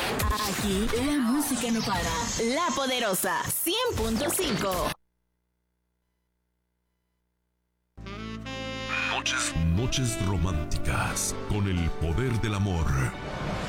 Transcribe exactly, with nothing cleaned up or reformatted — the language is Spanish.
Aquí la música no para. La Poderosa cien punto cinco. Noches, noches románticas con el poder del amor.